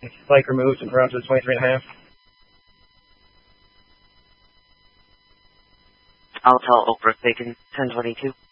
Spike removed and around to the 23.5. I'll tell Oak Brook Bacon, 1022.